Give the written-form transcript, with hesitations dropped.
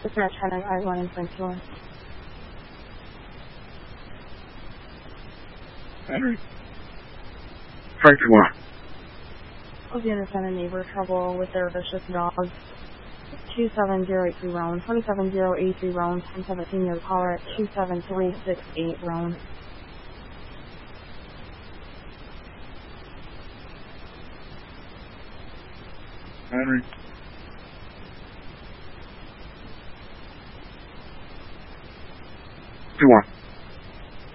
Dispatch Henry I-1 in Frank Shore. Henry. Frank Shore. Hope you understand a neighbor trouble with their vicious dogs. 27083 Roan, 27083 Roan, 1017 year caller at 27368 Roan. Henry.